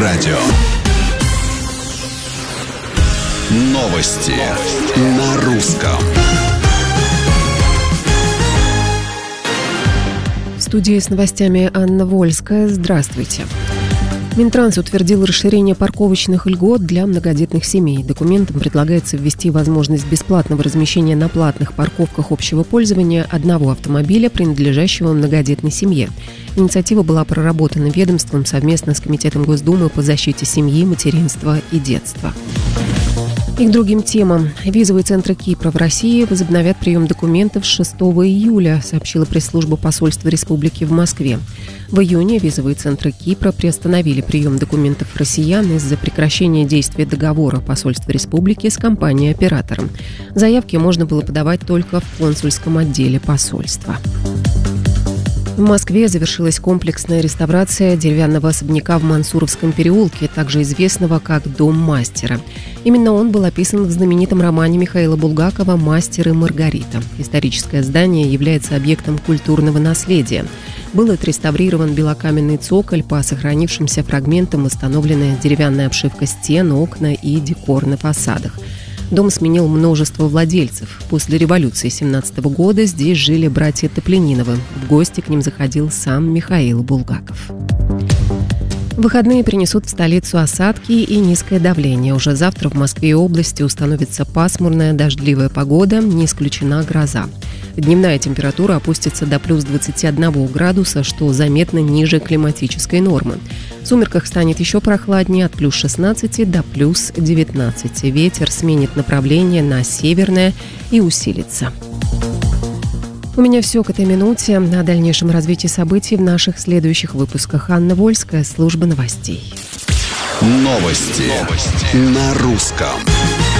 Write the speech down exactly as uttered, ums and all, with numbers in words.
радио. Новости на русском. В студии с новостями Анна Вольская. Здравствуйте. Минтранс утвердил расширение парковочных льгот для многодетных семей. Документом предлагается ввести возможность бесплатного размещения на платных парковках общего пользования одного автомобиля, принадлежащего многодетной семье. Инициатива была проработана ведомством совместно с Комитетом Госдумы по защите семьи, материнства и детства. И к другим темам. Визовые центры Кипра в России возобновят прием документов с шестого июля, сообщила пресс-служба посольства республики в Москве. В июне визовые центры Кипра приостановили прием документов россиян из-за прекращения действия договора посольства республики с компанией-оператором. Заявки можно было подавать только в консульском отделе посольства. В Москве завершилась комплексная реставрация деревянного особняка в Мансуровском переулке, также известного как Дом мастера. Именно он был описан в знаменитом романе Михаила Булгакова «Мастер и Маргарита». Историческое здание является объектом культурного наследия. Был отреставрирован белокаменный цоколь, по сохранившимся фрагментам восстановленная деревянная обшивка стен, окна и декор на фасадах. Дом сменил множество владельцев. После революции семнадцатого года здесь жили братья Топлениновы. В гости к ним заходил сам Михаил Булгаков. Выходные принесут в столицу осадки и низкое давление. Уже завтра в Москве и области установится пасмурная дождливая погода, не исключена гроза. Дневная температура опустится до плюс двадцати одного градуса, что заметно ниже климатической нормы. В сумерках станет еще прохладнее, от плюс шестнадцати до плюс девятнадцати. Ветер сменит направление на северное и усилится. У меня все к этой минуте. О дальнейшем развитии событий в наших следующих выпусках. Анна Вольская, служба новостей. Новости, Новости. На русском.